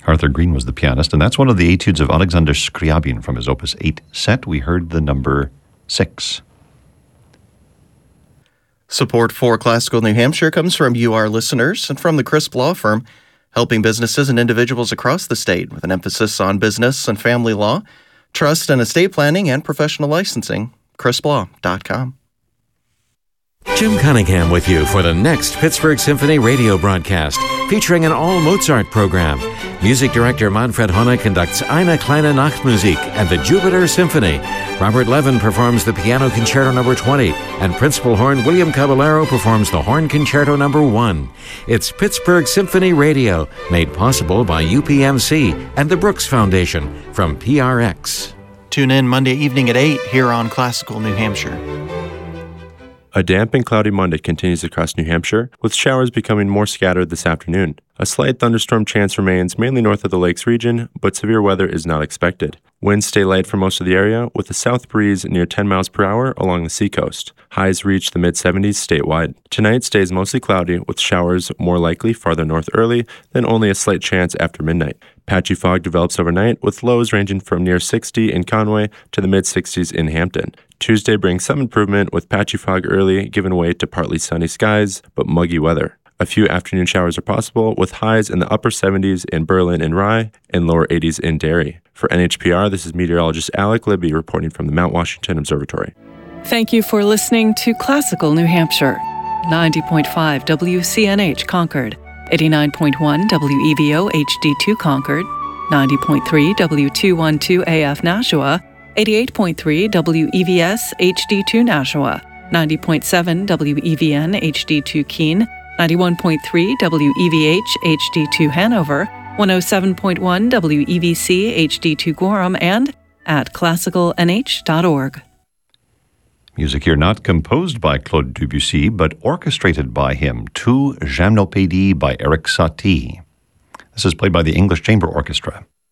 Arthur Green was the pianist, and that's one of the etudes of Alexander Scriabin from his Opus 8 set. We heard the number 6. Support for Classical New Hampshire comes from you, our listeners, and from the Crisp Law Firm, helping businesses and individuals across the state with an emphasis on business and family law, trust and estate planning, and professional licensing. CrispLaw.com. Jim Cunningham with you for the next Pittsburgh Symphony radio broadcast, featuring an all-Mozart program. Music director Manfred Hohne conducts Eine kleine Nachtmusik and the Jupiter Symphony. Robert Levin performs the Piano Concerto No. 20, and Principal Horn William Caballero performs the Horn Concerto No. 1. It's Pittsburgh Symphony Radio, made possible by UPMC and the Brooks Foundation from PRX. Tune in Monday evening at 8 here on Classical New Hampshire. A damp and cloudy Monday continues across New Hampshire, with showers becoming more scattered this afternoon. A slight thunderstorm chance remains mainly north of the Lakes region, but severe weather is not expected. Winds stay light for most of the area, with a south breeze near 10 miles per hour along the seacoast. Highs reach the mid-70s statewide. Tonight stays mostly cloudy, with showers more likely farther north early, then only a slight chance after midnight. Patchy fog develops overnight, with lows ranging from near 60 in Conway to the mid-60s in Hampton. Tuesday brings some improvement, with patchy fog early giving way to partly sunny skies, but muggy weather. A few afternoon showers are possible, with highs in the upper 70s in Berlin and Rye and lower 80s in Derry. For NHPR, this is meteorologist Alec Libby reporting from the Mount Washington Observatory. Thank you for listening to Classical New Hampshire. 90.5 WCNH Concord, 89.1 WEVO HD2 Concord, 90.3 W212 AF Nashua, 88.3 WEVS HD2 Nashua, 90.7 WEVN HD2 Keene, 91.3 WEVH HD2 Hanover, 107.1 WEVC HD2 Gorham, and at classicalnh.org. Music here not composed by Claude Debussy, but orchestrated by him. Tu Gymnopédie by Eric Satie. This is played by the English Chamber Orchestra.